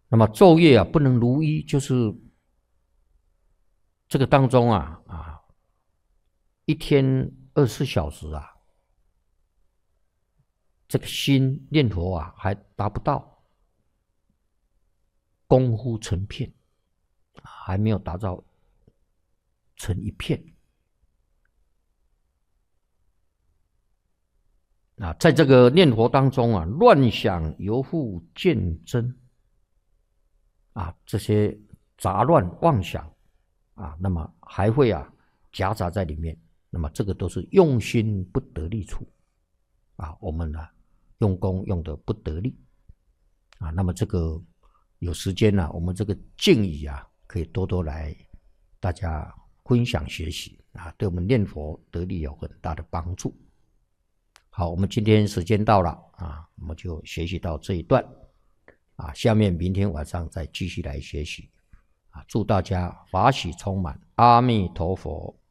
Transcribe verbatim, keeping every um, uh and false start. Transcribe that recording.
那么昼夜啊不能如一，就是这个当中啊啊，一天二十四小时啊，这个心念佛啊还达不到功夫成片，还没有达到成一片。啊，在这个念佛当中啊，乱想犹复见真啊，这些杂乱妄想啊，那么还会啊夹杂在里面，那么这个都是用心不得力处啊，我们呢、啊、用功用的不得力啊，那么这个有时间呢、啊，我们这个敬语啊，可以多多来大家分享学习啊，对我们念佛得力有很大的帮助。好，我们今天时间到了啊，我们就学习到这一段啊，下面明天晚上再继续来学习啊，祝大家法喜充满，阿弥陀佛。